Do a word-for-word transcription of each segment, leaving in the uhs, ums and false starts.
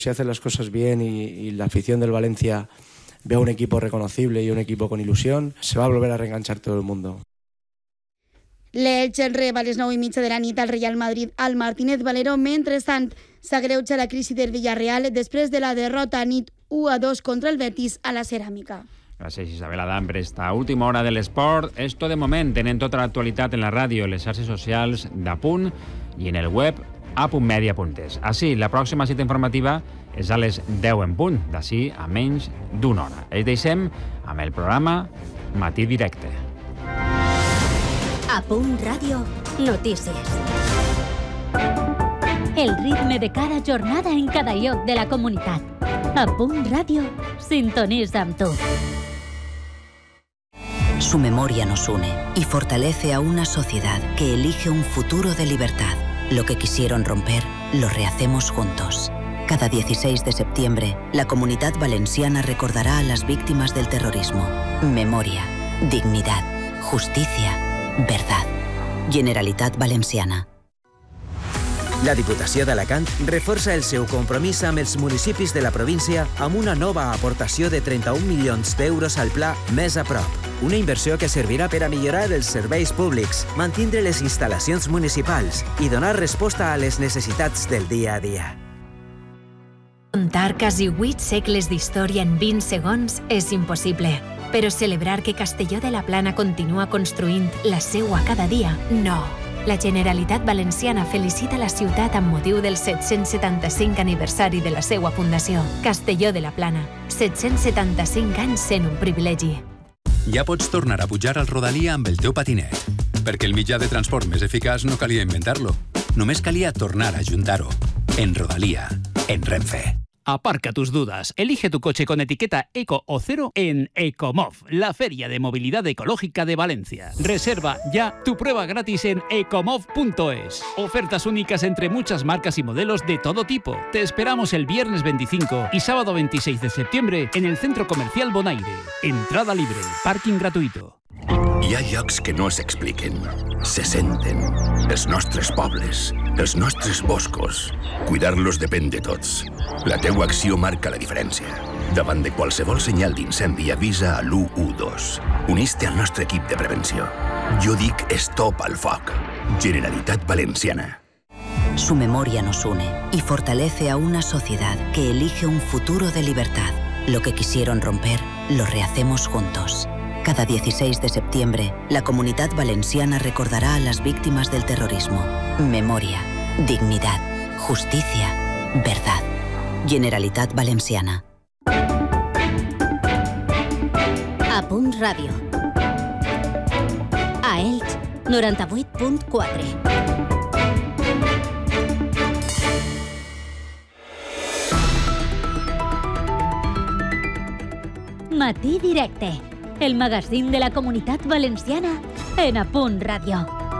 Si haces las cosas bien y, y la afición del Valencia ve a un equipo reconocible y un equipo con ilusión, se va a volver a reenganchar todo el mundo. L'Elche rep a les nou i mitja de la nit al Real Madrid al Martínez Valero. Mentrestant, s'agreuja la crisi del Villarreal després de la derrota nit u a dos contra el Betis a la Ceràmica. Gràcies, Isabel Adam, per esta última hora de l'esport. Esto de moment, tenen tota l'actualitat en la ràdio, les xarxes socials d'Apunt i en el web a punt media punt es. Així, la pròxima cita informativa és a les deu en punt, d'ací a menys d'una hora. Els deixem amb el programa Matí Directe. A Punt Ràdio, notícies. El ritme de cada jornada en cada lloc de la comunitat. A Punt Ràdio, sintonitza amb tu. Su memoria nos une y fortalece a una sociedad que elige un futuro de libertad. Lo que quisieron romper, lo rehacemos juntos. Cada dieciséis de septiembre, la Comunidad Valenciana recordará a las víctimas del terrorismo. Memoria, dignidad, justicia, verdad. Generalitat Valenciana. La Diputació d'Alacant reforça el seu compromís amb els municipis de la província amb una nova aportació de trenta-un milions d'euros al pla Més a prop. Una inversió que servirà per a millorar els serveis públics, mantindre les instal·lacions municipals i donar resposta a les necessitats del dia a dia. Contar quasi vuit segles d'història en vint segons és impossible. Però celebrar que Castelló de la Plana continua construint la seua cada dia, no. La Generalitat Valenciana felicita la ciutat amb motiu del set-cents setanta-cinc aniversari de la seua fundació. Castelló de la Plana, set-cents setanta-cinc anys sent un privilegi. Ja pots tornar a pujar al Rodalia amb el teu patinet, perquè el mitjà de transport més eficaç no calia inventar-lo. Només calia tornar a ajuntar-ho. En Rodalia, en Renfe. Aparca tus dudas. Elige tu coche con etiqueta Eco o Cero en Ecomov, la feria de movilidad ecológica de Valencia. Reserva ya tu prueba gratis en ecomov punto es. Ofertas únicas entre muchas marcas y modelos de todo tipo. Te esperamos el viernes veinticinco y sábado veintiséis de septiembre en el Centro Comercial Bonaire. Entrada libre, parking gratuito. Hi ha llocs que no s'expliquen, se senten. Els nostres pobles, els nostres boscos. Cuidar-los depèn de tots. La teua acció marca la diferència. Davant de qualsevol senyal d'incendi, avisa a l'u u dos. Unís-te al nostre equip de prevenció. Jo dic stop al foc. Generalitat Valenciana. Su memoria nos une y fortalece a una sociedad que elige un futuro de libertad. Lo que quisieron romper, lo rehacemos juntos. Cada dieciséis de septiembre, la Comunidad Valenciana recordará a las víctimas del terrorismo. Memoria, dignidad, justicia, verdad. Generalitat Valenciana. A Punt Ràdio. A Elx, noranta-vuit punt quatre. Matí Directe. El magazín de la Comunitat Valenciana en A Punt Ràdio.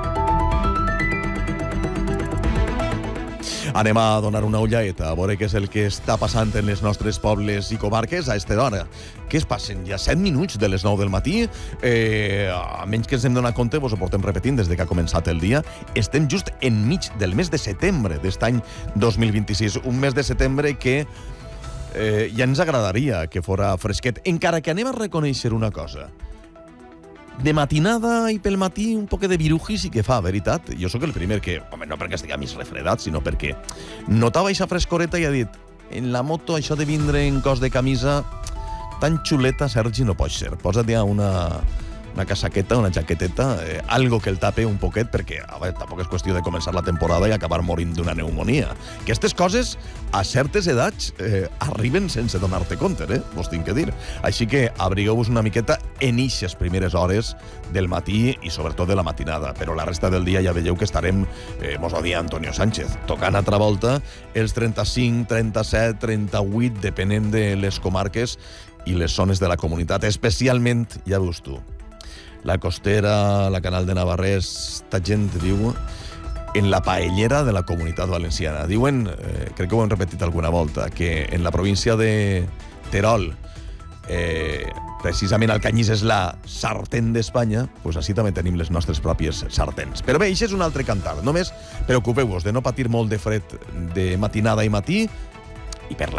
Anem a donar una ullaeta a veure què és el que està passant en les nostres pobles i comarques a esta hora. Què es passen? Ja set minuts de les nou del matí. Eh, a menys que ens hem donat compte, vos ho portem repetint des de que ha començat el dia. Estem just enmig del mes de setembre d'est any dos mil vint-i-sis. Un mes de setembre que Eh, ja ens agradaria que fora fresquet, encara que anem a reconèixer una cosa. De matinada i pel matí un poc de viruji sí que fa, veritat. Jo sóc el primer que, home, no perquè estigui mig refredat, sinó perquè notava aquesta frescoreta i ha dit en la moto això de vindre en cos de camisa tan xuleta, Sergi, no pot ser. Posa't ja una... una casaqueta, una jaqueteta, eh, algo que el tape un poquet, perquè a veure, tampoc és qüestió de començar la temporada i acabar morint d'una pneumonia. Aquestes coses, a certes edats, eh, arriben sense donar-te compte, eh? Vos tinc que dir. Així que abrigueu-vos una miqueta en ixes primeres hores del matí i sobretot de la matinada, però la resta del dia ja veieu que estarem, eh, mos ho dia Antonio Sánchez, tocant altra volta els trenta-cinc, trenta-set, trenta-vuit, depenent de les comarques i les zones de la comunitat, especialment, ja veus tu, la Costera, la Canal de Navarrés, esta gent diu en la paellera de la Comunitat Valenciana. Diuen, eh, crec que ho hem repetit alguna volta, que en la província de Terol, eh, precisament el canyís és la sartén d'Espanya, doncs així també tenim les nostres pròpies sartens. Però bé, això és un altre cantar. Només preocupeu-vos de no patir molt de fred de matinada i matí, i per